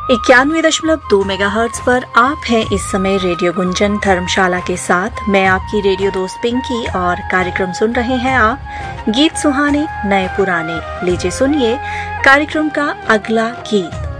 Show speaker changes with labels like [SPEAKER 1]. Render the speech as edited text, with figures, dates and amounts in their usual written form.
[SPEAKER 1] 91.2 megahertz पर आप हैं इस समय रेडियो गुंजन धर्मशाला के साथ। मैं आपकी रेडियो दोस्त पिंकी और कार्यक्रम सुन रहे हैं आप गीत सुहाने नए पुराने। लीजिए सुनिए कार्यक्रम का अगला गीत।